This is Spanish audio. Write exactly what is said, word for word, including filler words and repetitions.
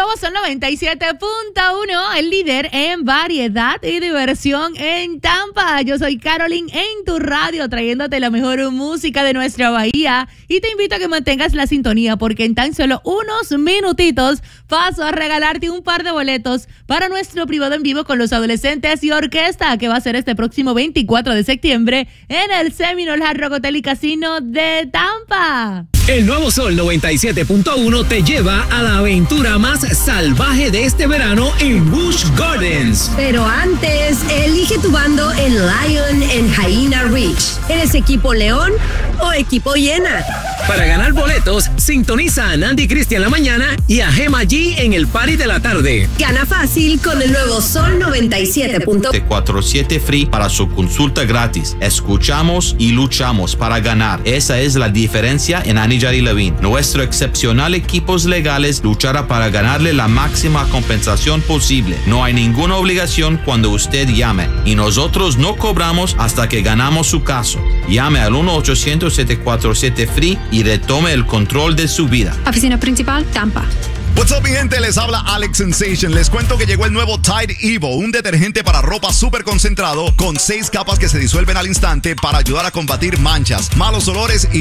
nuevo Sol noventa y siete punto uno, el líder en variedad y diversión en Tampa. Yo soy Carolyn en tu radio, trayéndote la mejor música de nuestra bahía. Y te invito a que mantengas la sintonía, porque en tan solo unos minutitos paso a regalarte un par de boletos para nuestro privado en vivo con los adolescentes y orquesta, que va a ser este próximo veinticuatro de septiembre en el Seminole Hard Rock Hotel y Casino de Tampa. El nuevo Sol noventa y siete punto uno te lleva a la aventura más salvaje de este verano en Busch Gardens. Pero antes, elige tu bando en Lion en Hyena Ridge. ¿Eres equipo León o equipo Hiena? Para ganar boletos, sintoniza a Nandy Cristian en la mañana y a Gema G en el party de la tarde. Gana fácil con el nuevo Sol noventa y siete punto uno. cuatro siete Free para su consulta gratis. Escuchamos y luchamos para ganar. Esa es la diferencia en Anidjar y Levine. Nuestro excepcional equipos legales luchará para ganarle la máxima compensación posible. No hay ninguna obligación cuando usted llame y nosotros no cobramos hasta que ganamos su caso. Llame al uno ochocientos siete cuatro siete Free y retome el control de su vida. Oficina principal, Tampa. What's up, mi gente? Les habla Alex Sensation. Les cuento que llegó el nuevo Tide Evo, un detergente para ropa súper concentrado con seis capas que se disuelven al instante para ayudar a combatir manchas, malos olores y